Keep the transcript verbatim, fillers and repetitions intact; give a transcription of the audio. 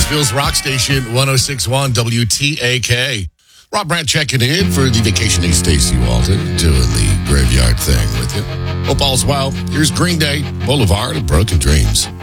Nashville's rock station, one oh six point one W T A K. Rob Brandt checking in for the vacationing Stacey Walton, doing the graveyard thing with you. Hope all's well. Here's Green Day, Boulevard of Broken Dreams.